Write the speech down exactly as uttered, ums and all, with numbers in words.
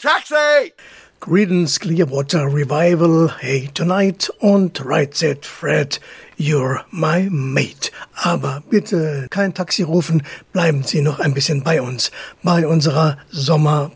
Taxi! Creedence Clearwater Revival, Hey Tonight und Right Said Fred, You're My Mate. Aber bitte kein Taxi rufen, bleiben Sie noch ein bisschen bei uns, bei unserer Sommer